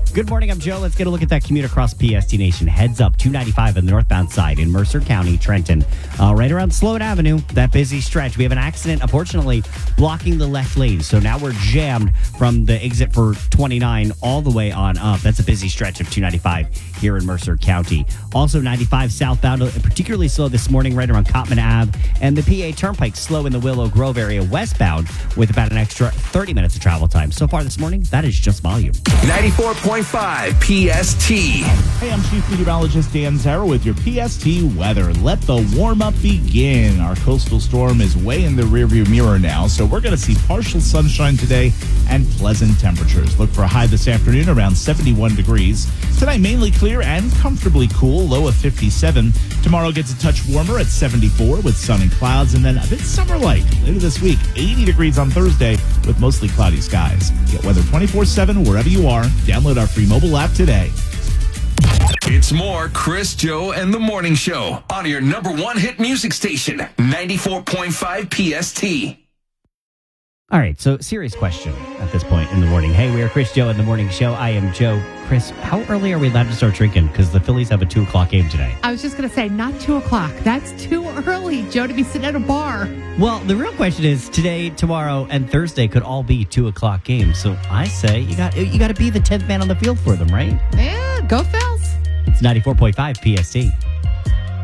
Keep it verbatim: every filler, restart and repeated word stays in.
Good morning, I'm Joe. Let's get a look at that commute across P S T Nation. Heads up, two ninety-five on the northbound side in Mercer County, Trenton. Uh, right around Sloan Avenue, that busy stretch. We have an accident, unfortunately, blocking the left lane. So now we're jammed from the exit for twenty-nine all the way on up. That's a busy stretch of two ninety-five here in Mercer County. Also, ninety-five southbound, particularly slow this morning right around Cotman Ave. And the P A Turnpike slow in the Willow Grove area westbound with about an extra thirty minutes of travel time. So far this morning, that is just volume. ninety-four point five P S T. Hey, I'm Chief Meteorologist Dan Zara with your P S T weather. Let the warm-up begin. Our coastal storm is way in the rearview mirror now, so we're going to see partial sunshine today and pleasant temperatures. Look for a high this afternoon around seventy-one degrees. Tonight, mainly clear and comfortably cool, low of fifty-seven. Tomorrow gets a touch warmer at seventy-four with sun and clouds, and then a bit summer-like later this week, eighty degrees on Thursday with mostly cloudy skies. Get weather twenty-four seven wherever you are. Download our free mobile app today. It's more Chris, Joe, and the Morning Show on your number one hit music station, ninety-four point five P S T. All right, so serious question at this point in the morning. Hey, we are Chris, Joe, and the Morning Show. I am Joe. Chris, how early are we allowed to start drinking? Because the Phillies have a two o'clock game today. I was just going to say, not two o'clock. That's too early, Joe, to be sitting at a bar. Well, the real question is today, tomorrow, and Thursday could all be two o'clock games. So I say you got you got to be the tenth man on the field for them, right? Yeah, go Phils. It's ninety-four point five P S T.